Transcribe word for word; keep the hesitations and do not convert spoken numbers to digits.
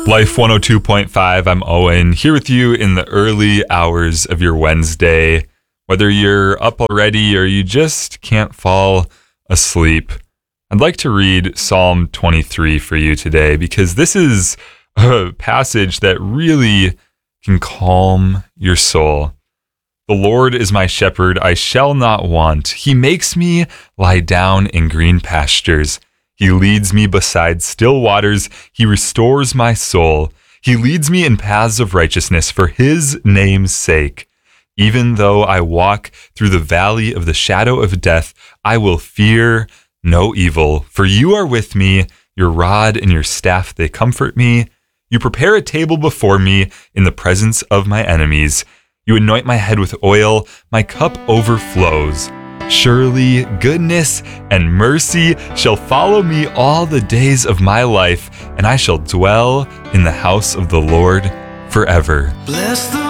Life one oh two point five, I'm Owen, here with you in the early hours of your Wednesday. Whether you're up already or you just can't fall asleep, I'd like to read Psalm twenty-three for you today because this is a passage that really can calm your soul. The Lord is my shepherd, I shall not want. He makes me lie down in green pastures. He leads me beside still waters. He restores my soul. He leads me in paths of righteousness for his name's sake. Even though I walk through the valley of the shadow of death, I will fear no evil, for you are with me. Your rod and your staff, they comfort me. You prepare a table before me in the presence of my enemies. You anoint my head with oil, my cup overflows. Surely goodness and mercy shall follow me all the days of my life, and I shall dwell in the house of the Lord forever. Bless the